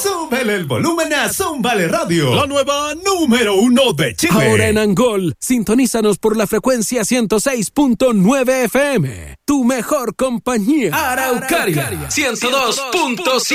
Súbele el volumen a Zúmbale Radio, la nueva número 1 de Chile. Ahora en Angol, sintonízanos por la frecuencia 106.9 FM. Tu mejor compañía. Araucaria 102.7.